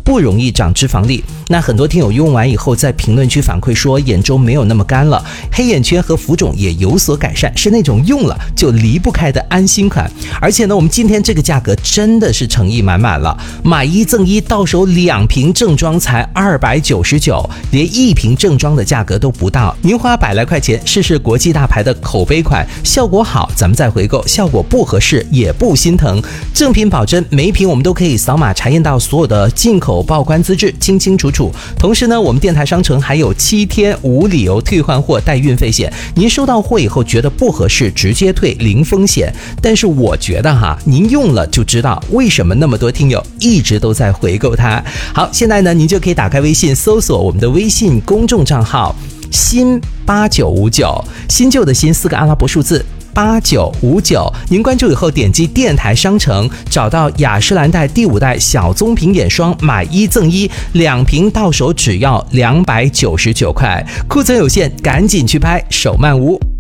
不容易长脂肪粒。那很多听友用完以后在评论区反馈说眼周没有那么干了，黑眼圈和浮肿也有所改善，是那种用了就离不开的安心款。而且呢，我们今天这个价格真的是诚意满满了，买1赠1，到手2瓶正装才299，连1瓶正装的价格都不到。您花100来块钱试试国际大牌的口碑款，效果好咱们再回购，效果不合适也不心疼。正品保真，每一瓶我们都可以扫码查验到所有的进口报关资质，清清楚楚。同时呢，我们电台商城还有7天无理由退换货带运费险，您收到货以后觉得不合适直接退，零风险。但是我觉得您用了就知道为什么那么多听友一直都在回购它。好，现在呢您就可以打开微信搜索我们的微信公众账号新8959，新旧的新4个阿拉伯数字8959，您关注以后点击电台商城，找到雅诗兰黛第5代小棕瓶眼霜，买1赠1，2瓶到手只要299块，库存有限，赶紧去拍，手慢无。